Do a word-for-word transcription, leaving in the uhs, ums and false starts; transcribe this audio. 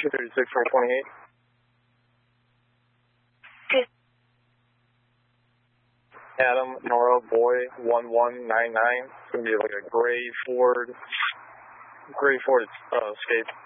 two thirty-six, four twenty-eight. Adam, Nora, boy, one one nine nine. It's going to be like a gray Ford, gray Ford uh, Escape.